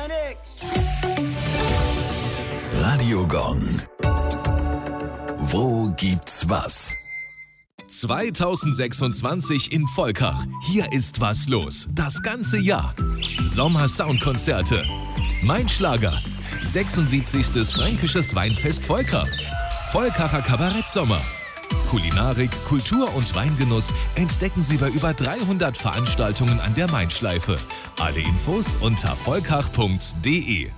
Radio Gong. Wo gibt's was? 2026 in Volkach. Hier ist was los. Das ganze Jahr. Sommer-Soundkonzerte. Mein Schlager. 76. Fränkisches Weinfest Volkach. Volkacher Kabarett-Sommer. Kulinarik, Kultur und Weingenuss entdecken Sie bei über 300 Veranstaltungen an der Main-Schleife. Alle Infos unter volkach.de.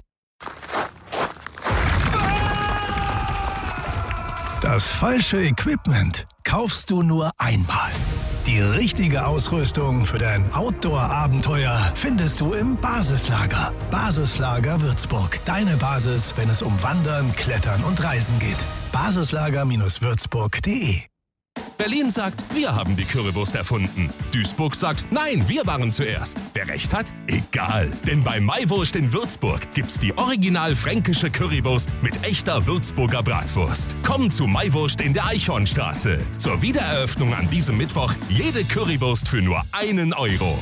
Das falsche Equipment kaufst du nur einmal. Die richtige Ausrüstung für dein Outdoor-Abenteuer findest du im Basislager. Basislager Würzburg. Deine Basis, wenn es um Wandern, Klettern und Reisen geht. Basislager-würzburg.de. Berlin sagt, wir haben die Currywurst erfunden. Duisburg sagt, nein, wir waren zuerst. Wer recht hat? Egal. Denn bei Maiwurst in Würzburg gibt's die original fränkische Currywurst mit echter Würzburger Bratwurst. Komm zu Maiwurst in der Eichhornstraße. Zur Wiedereröffnung an diesem Mittwoch jede Currywurst für nur 1 Euro.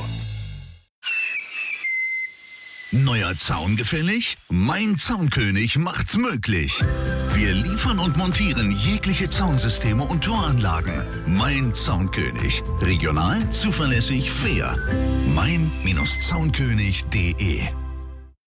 Neuer Zaun gefällig? Mein Zaunkönig macht's möglich. Wir liefern und montieren jegliche Zaunsysteme und Toranlagen. Mein Zaunkönig. Regional, zuverlässig, fair. mein-zaunkönig.de